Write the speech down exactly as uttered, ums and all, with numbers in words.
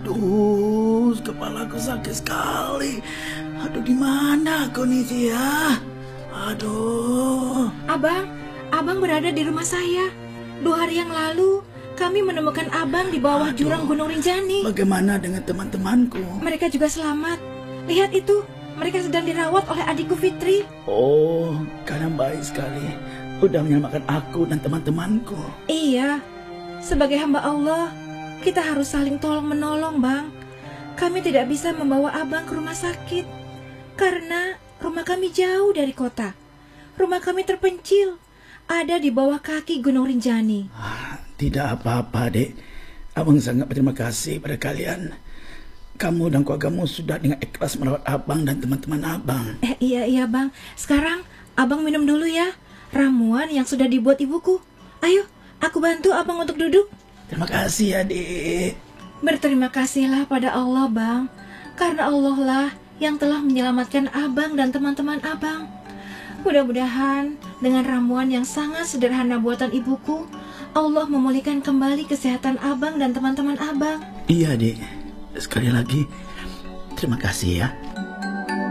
Aduh, kepalaku sakit sekali. Aduh, di mana aku nih, Tia? Aduh. Abang, abang berada di rumah saya. Dua hari yang lalu, kami menemukan abang di bawah Aduh, jurang Gunung Rinjani. Bagaimana dengan teman-temanku? Mereka juga selamat. Lihat itu, mereka sedang dirawat oleh adikku Fitri. Oh, kalian baik sekali. Udah menyelamatkan aku dan teman-temanku. Iya, sebagai hamba Allah, kita harus saling tolong-menolong, Bang. Kami tidak bisa membawa abang ke rumah sakit, karena rumah kami jauh dari kota. Rumah kami terpencil, ada di bawah kaki Gunung Rinjani. Ah, tidak apa-apa, Dek. Abang sangat berterima kasih pada kalian. Kamu dan keluargamu sudah dengan ikhlas merawat abang dan teman-teman abang. Eh, iya, iya, Bang. Sekarang, abang minum dulu ya ramuan yang sudah dibuat ibuku. Ayo, aku bantu abang untuk duduk. Terima kasih ya, Dek. Berterima kasihlah pada Allah, Bang. Karena Allah lah yang telah menyelamatkan abang dan teman-teman abang. Mudah-mudahan dengan ramuan yang sangat sederhana buatan ibuku, Allah memulihkan kembali kesehatan abang dan teman-teman abang. Iya, Dek. Sekali lagi, terima kasih ya.